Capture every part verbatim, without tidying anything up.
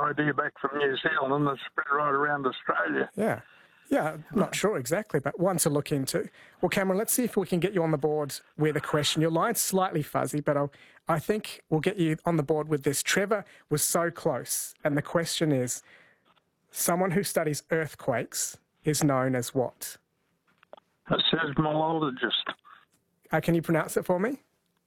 idea back from New Zealand and it's spread right around Australia. Yeah. Yeah, not sure exactly, but one to look into. Well, Cameron, let's see if we can get you on the board with a question. Your line's slightly fuzzy, but I'll, I think we'll get you on the board with this. Trevor was so close, and the question is, someone who studies earthquakes is known as what? A seismologist. Uh, can you pronounce it for me?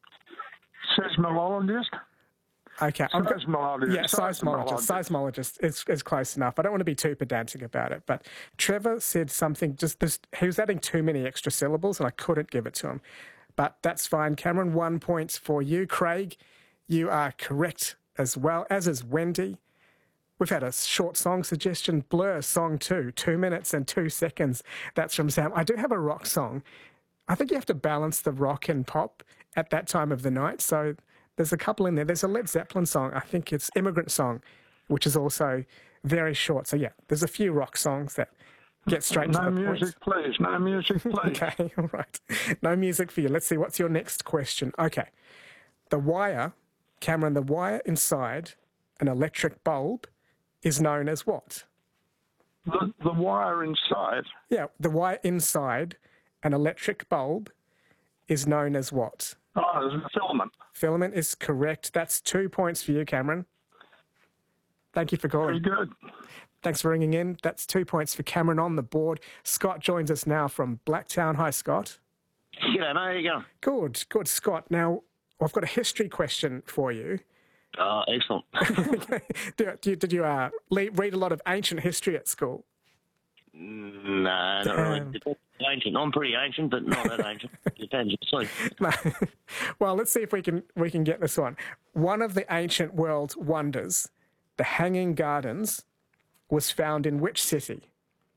Seismologist? Okay. I'm go- Seismologist. yeah, seismologist. Seismologist is, is close enough. I don't want to be too pedantic about it, but Trevor said something, just this, he was adding too many extra syllables and I couldn't give it to him. But that's fine, Cameron. One point for you. Craig, you are correct as well, as is Wendy. We've had a short song suggestion, Blur song two, two minutes and two seconds. That's from Sam. I do have a rock song. I think you have to balance the rock and pop at that time of the night, so there's a couple in there. There's a Led Zeppelin song. I think it's Immigrant Song, which is also very short. So, yeah, there's a few rock songs that get straight no to the music, point. please. No music, please. Okay, all right. No music for you. Let's see. What's your next question? Okay. The wire, Cameron, the wire inside an electric bulb is known as what? The, the wire inside. Yeah, the wire inside an electric bulb is known as what? Oh, there's a filament. Filament is correct. That's two points for you, Cameron. Thank you for calling. Very good. Thanks for ringing in. That's two points for Cameron on the board. Scott joins us now from Blacktown. Hi, Scott. G'day, mate. How you going? Good, good, Scott. Now, I've got a history question for you. Oh, excellent. did, you, did you uh, read a lot of ancient history at school? No, not really. Ancient. I'm pretty ancient, but not that ancient. Depends. Well, let's see if we can we can get this one. One of the ancient world wonders, the Hanging Gardens, was found in which city?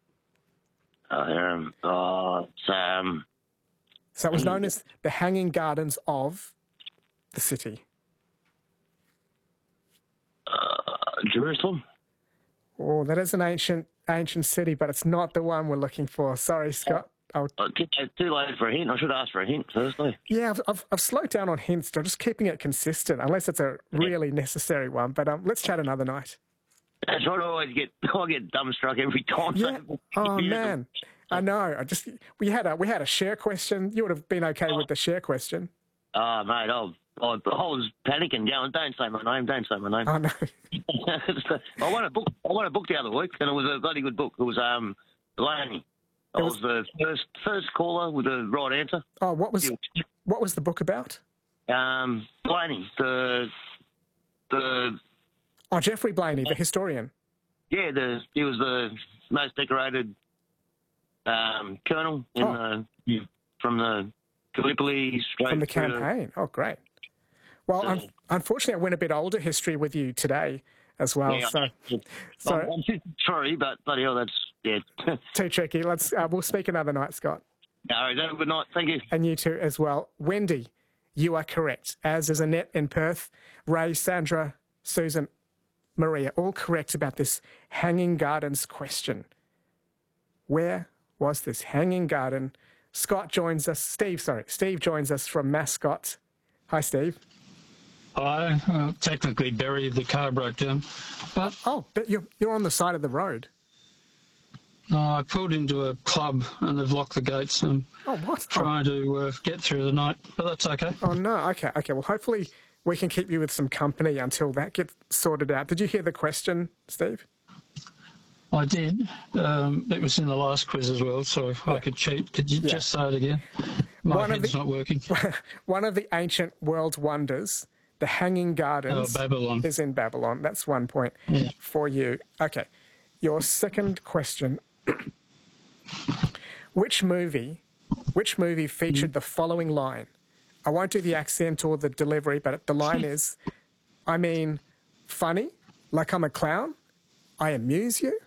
Um, uh, um, so it was known as the Hanging Gardens of the city. Uh, Jerusalem. Oh, that is an ancient ancient city, but it's not the one we're looking for. Sorry, Scott. Uh, too, too late for a hint. I should ask for a hint firstly. Yeah, I've, I've, I've slowed down on hints. I'm just keeping it consistent, unless it's a really necessary one. But um, let's chat another night. That's right. I always get I get dumbstruck every time. Yeah. Oh man, I know. I just we had a we had a share question. You would have been okay with the share question. Oh, mate, I, I, I was panicking, going, don't say my name, don't say my name. Oh no. I won a book. I won a book the other week, and it was a bloody good book. It was um, Blaney. I was, was the first first caller with the right answer. Oh, what was what was the book about? Um, Blaney, the the. Oh, Geoffrey Blaney, the historian. Yeah, the he was the most decorated um, colonel in oh. the from the Gallipoli straight from the to, campaign. Oh, great. Well, uh, un- unfortunately, I went a bit older history with you today as well. Yeah, so, so I'm, I'm sorry, but bloody hell, that's yeah. too tricky. Let's uh, we'll speak another night, Scott. All right, have a good night. Thank you. And you too as well, Wendy. You are correct. As is Annette in Perth, Ray, Sandra, Susan, Maria, all correct about this Hanging Gardens question. Where was this Hanging Garden? Scott joins us. Steve, sorry, Steve joins us from Mascot. Hi, Steve. Hi. Uh, technically, Barry, the car broke down. But oh, but you're you're on the side of the road. No, I pulled into a club and they've locked the gates. And oh, what? Trying oh. to uh, get through the night, but that's okay. Oh no. Okay. Okay. Well, hopefully we can keep you with some company until that gets sorted out. Did you hear the question, Steve? I did. Um, it was in the last quiz as well, so if I could cheat. Could you yeah. just say it again? My one head's the, not working. One of the ancient world wonders, the Hanging Gardens, oh, Babylon. is in Babylon. That's one point yeah. for you. Okay. Your second question. Which movie, which movie featured mm. the following line? I won't do the accent or the delivery, but the line is, I mean, funny, like I'm a clown, I amuse you.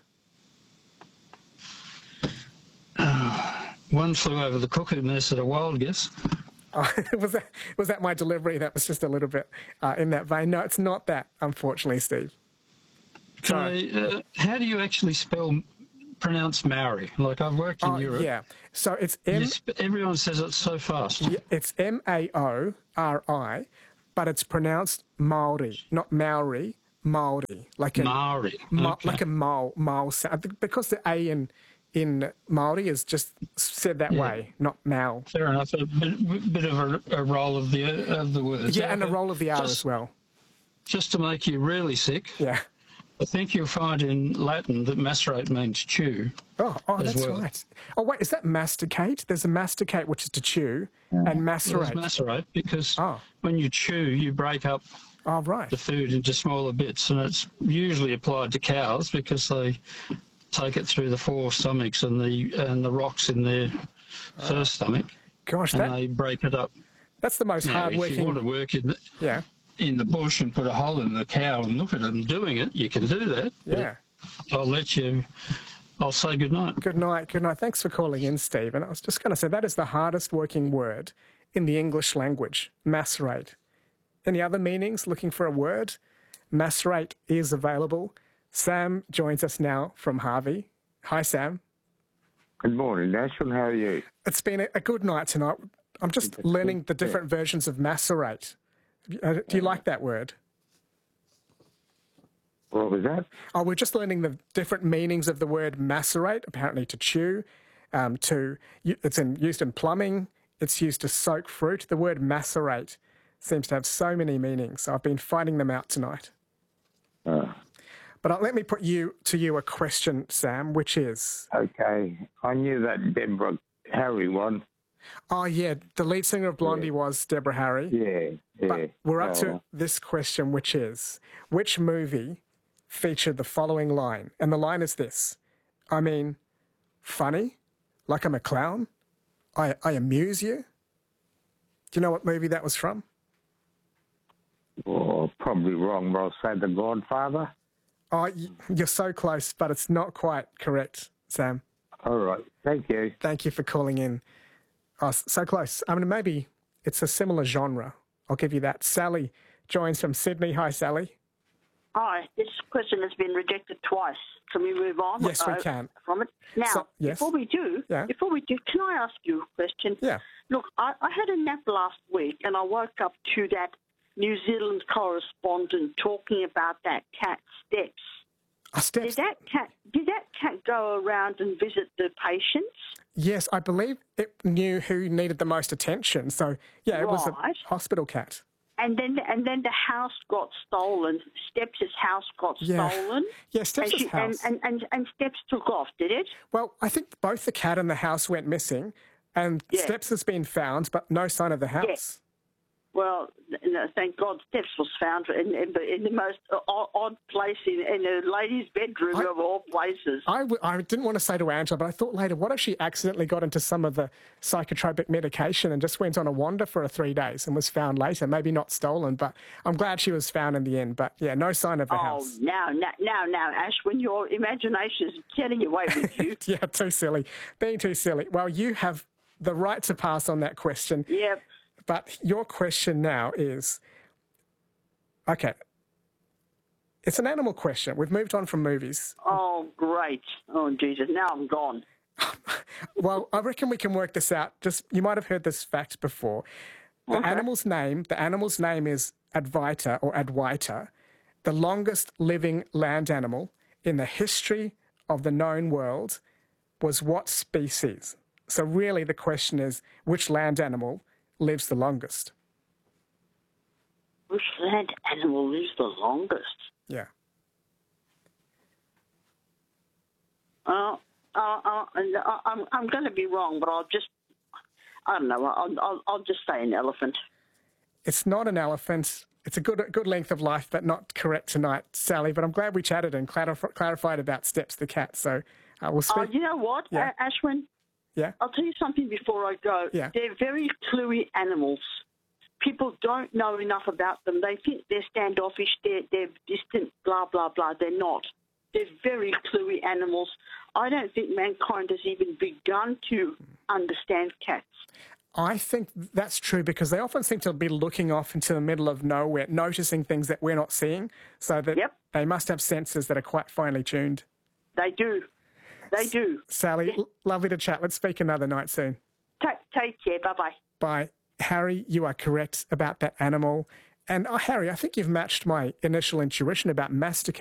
Uh, one flew over the cuckoo nest at a wild guess. Oh, was that was that my delivery? That was just a little bit uh, in that vein. No, it's not that, unfortunately, Steve. So, uh, how do you actually spell, pronounce Maori? Like, I've worked in oh, Europe. Yeah, so it's M... Yes, but everyone says it so fast. Yeah, it's M A O R I, but it's pronounced Maori, not Maori, Maori, like a Maori. ma- Okay. like a mole, mole sound, because the A in in Maori is just said that Yeah. way, not Mal. Fair enough. A bit, bit of a, a roll of the of the words. Yeah, and the roll of the R just, as well. Just to make you really sick, Yeah. I think you'll find in Latin that macerate means chew. Oh, oh, as that's well. right. Oh, wait, is that masticate? There's a masticate, which is to chew, and Well, macerate. it's macerate because Oh. when you chew, you break up Oh, right. the food into smaller bits, and it's usually applied to cows because they take it through the four stomachs and the and the rocks in their first stomach, Gosh, and that, they break it up. that's the most Now, if you want hard-working. to work in the, Yeah, in the bush and put a hole in the cow and look at them doing it, you can do that. but yeah. I'll let you. I'll say good night. Good night, good night. Thanks for calling in, Steve. And I was just going to say that is the hardest working word in the English language, macerate. Any other meanings? Looking for a word? Macerate is available. Sam joins us now from Harvey. Hi, Sam. Good morning, Nashville. How are you? It's been a, a good night tonight. I'm just learning the different versions of macerate. Uh, do you like that word? What was that? Oh, we're just learning the different meanings of the word macerate, apparently to chew, um, to, it's in, used in plumbing, it's used to soak fruit. The word macerate seems to have so many meanings. So I've been finding them out tonight. Uh, But uh, let me put you to you a question, Sam, which is, okay. I knew that Deborah Harry one. oh yeah, the lead singer of Blondie was Deborah Harry. Yeah, yeah. But we're up Oh, to this question, which is, which movie featured the following line? And the line is this: I mean, funny, like I'm a clown. I, I amuse you. Do you know what movie that was from? oh, probably wrong, but I'll say The Godfather. Oh, y- you're so close, but it's not quite correct, Sam. All right. Thank you. Thank you for calling in. Oh, s- so close. I mean, maybe it's a similar genre. I'll give you that. Sally joins from Sydney. Hi, Sally. Hi, this question has been rejected twice. Can we move on? Yes, we uh, can. From it now. So- yes. Before we do, Yeah. before we do, can I ask you a question? Yeah. Look, I, I had a nap last week, and I woke up to that New Zealand correspondent talking about that cat Steps. Oh, steps. Did that cat? Did that cat go around and visit the patients? Yes, I believe it knew who needed the most attention. So, yeah, it was a Right. hospital cat. And then, and then the house got stolen. Steps' house got Yeah. stolen. Yeah, And, Steps' she, and, house. and, and, and Steps took off, did it? Well, I think both the cat and the house went missing, and Yeah. Steps has been found, but no sign of the house. Well, no, thank God Steps was found in, in, the, in the most odd, odd place in, in a lady's bedroom I- of all places. I, w- I didn't want to say to Angela, but I thought later, what if she accidentally got into some of the psychotropic medication and just went on a wander for a three days and was found later? Maybe not stolen, but I'm glad she was found in the end. But yeah, no sign of the Oh, house. now, now, now, now, Ash, when your imagination is getting away with you. Yeah, too silly. Being too silly. Well, you have the right to pass on that question. Yep. But your question now is, okay, it's an animal question. We've moved on from movies. Oh, great. Oh, Jesus. Now I'm gone. Well, I reckon we can work this out. Just you might have heard this fact before. The Okay. animal's name, the animal's name is Advaita or Adwaita, the longest living land animal in the history of the known world was what species? So really the question is, which land animal lives the longest? Which land animal lives the longest? Yeah. Uh, uh, uh, uh, I'm, I'm going to be wrong, but I'll just, I don't know, I'll, I'll, I'll just say an elephant. It's not an elephant. It's a good good length of life, but not correct tonight, Sally. But I'm glad we chatted and clarif- clarified about Steps the cat. So uh, we'll Oh, speak. you know what, Yeah. uh, Ashwin? Yeah. I'll tell you something before I go. Yeah. They're very cluey animals. People don't know enough about them. They think they're standoffish, they're, they're distant, blah, blah, blah. They're not. They're very cluey animals. I don't think mankind has even begun to understand cats. I think that's true because they often seem to be looking off into the middle of nowhere, noticing things that we're not seeing. So that Yep. they must have senses that are quite finely tuned. They do. They do. Sally, l- lovely to chat. Let's speak another night soon. Take, take care. Bye-bye. Bye. Harry, you are correct about that animal. And uh, Harry, I think you've matched my initial intuition about masticating.